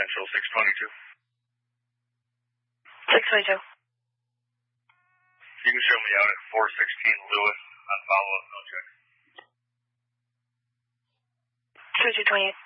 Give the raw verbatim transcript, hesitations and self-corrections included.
Central, six twenty-two. six twenty-two. You can show me out at four sixteen Lewis on follow-up, no check. two two twenty-eight.